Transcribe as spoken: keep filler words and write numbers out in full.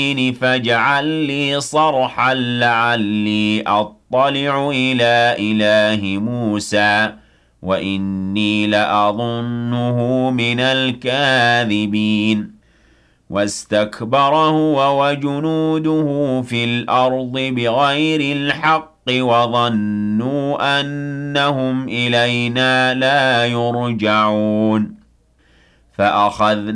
فاجعل لي صرحا لعلي أطلع إلى إله موسى وإني لأظنه من الكاذبين واستكبر هو وجنوده في الأرض بغير الحق وظنوا أنهم إلينا لا يرجعون فأخذنا